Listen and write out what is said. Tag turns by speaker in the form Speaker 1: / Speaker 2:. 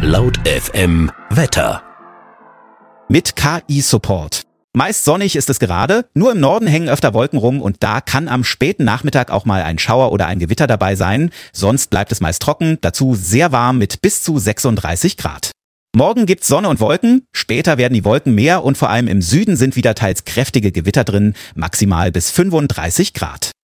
Speaker 1: Laut FM Wetter.
Speaker 2: Mit KI-Support. Meist sonnig ist es gerade, nur im Norden hängen öfter Wolken rum und da kann am späten Nachmittag auch mal ein Schauer oder ein Gewitter dabei sein. Sonst bleibt es meist trocken, dazu sehr warm mit bis zu 36 Grad. Morgen gibt's Sonne und Wolken, später werden die Wolken mehr und vor allem im Süden sind wieder teils kräftige Gewitter drin, maximal bis 35 Grad.